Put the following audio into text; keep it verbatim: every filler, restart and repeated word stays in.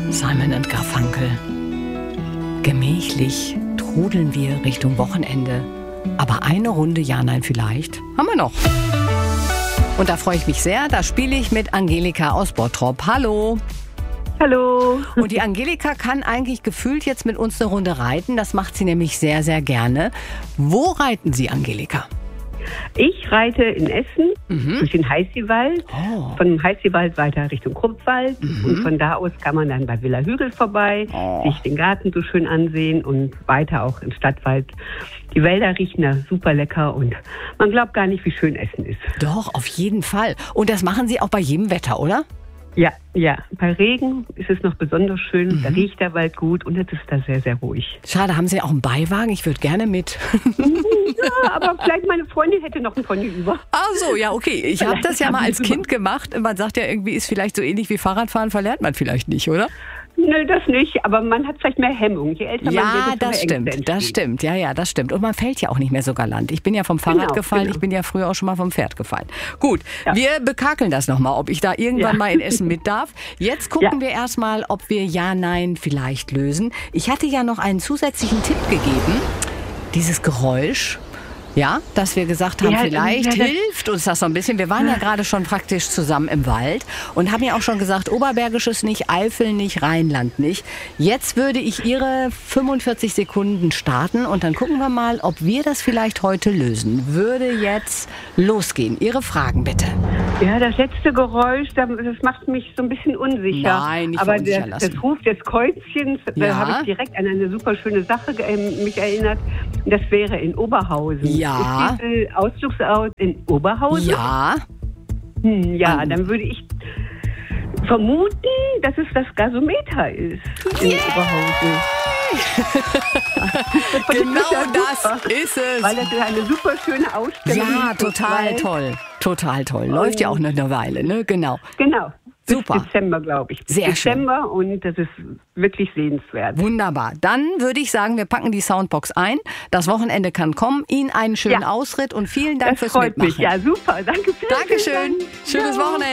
Simon und Garfunkel. Gemächlich trudeln wir Richtung Wochenende. Aber eine Runde Ja, Nein, vielleicht haben wir noch. Und da freue ich mich sehr. Da spiele ich mit Angelika aus Bottrop. Hallo. Hallo. Und die Angelika kann eigentlich gefühlt jetzt mit uns eine Runde reiten. Das macht sie nämlich sehr, sehr gerne. Wo reiten Sie, Angelika? Ich reite in Essen Mhm. durch den Heißiewald, Oh. von dem Heißiewald weiter Richtung Kruppwald Mhm. und von da aus kann man dann bei Villa Hügel vorbei, Oh. sich den Garten so schön ansehen und weiter auch im Stadtwald. Die Wälder riechen da super lecker und man glaubt gar nicht, wie schön Essen ist. Doch, auf jeden Fall. Und das machen Sie auch bei jedem Wetter, oder? Ja, ja. Bei Regen ist es noch besonders schön, Mhm. da riecht der Wald gut und es ist da sehr, sehr ruhig. Schade, haben Sie auch einen Beiwagen? Ich würde gerne mit. Ja, aber vielleicht meine Freundin hätte noch einen Pony über. Ach so, ja, okay. Ich habe Vielleicht das ja haben mal Sie als drüber. Kind gemacht. Man sagt ja irgendwie, ist vielleicht so ähnlich wie Fahrradfahren, verlernt man vielleicht nicht, oder? Nö, das nicht, aber man hat vielleicht mehr Hemmung. Je älter man wird, Ja, desto mehr das Ängste stimmt, das entstehen. stimmt. Ja, ja, das stimmt. Und man fällt ja auch nicht mehr so galant. Ich bin ja vom Fahrrad Genau, gefallen, genau. ich bin ja früher auch schon mal vom Pferd gefallen. Gut, Ja. wir bekakeln das nochmal, ob ich da irgendwann Ja. mal in Essen mit darf. Jetzt gucken Ja. wir erstmal, ob wir Ja, Nein vielleicht lösen. Ich hatte ja noch einen zusätzlichen Tipp gegeben. Dieses Geräusch. Ja, dass wir gesagt haben, Ja, vielleicht ja, das- hilft uns das so ein bisschen. Wir waren ja gerade schon praktisch zusammen im Wald und haben ja auch schon gesagt, Oberbergisches nicht, Eifel nicht, Rheinland nicht. Jetzt würde ich Ihre fünfundvierzig Sekunden starten und dann gucken wir mal, ob wir das vielleicht heute lösen. Würde jetzt losgehen. Ihre Fragen bitte. Ja, das letzte Geräusch, das macht mich so ein bisschen unsicher. Nein, nicht Aber verunsichern das, lassen. das Ruf des Käuzchens, Ja. da habe ich direkt an eine super schöne Sache ähm, mich erinnert. Das wäre in Oberhausen. Ja. Ist diese Ausflugsort in Oberhausen? Ja, Hm, ja, Ähm. dann würde ich vermuten, dass es das Gasometer ist in Oberhausen. Und genau ist ja das super, ist es. Weil das ist eine super schöne Ausstellung. Ja, ist. total Weil- toll. Total toll. Läuft ja auch noch eine Weile, ne? Genau. Genau. Bis Super. Dezember, glaube ich. Bis Sehr Dezember und das ist wirklich sehenswert. Wunderbar. Dann würde ich sagen, wir packen die Soundbox ein. Das Wochenende kann kommen. Ihnen einen schönen Ja. Ausritt und vielen Dank Das fürs freut Mitmachen. mich. Ja, super. Danke. Vielen, Dankeschön. vielen Dank. Schönes Ja. Wochenende.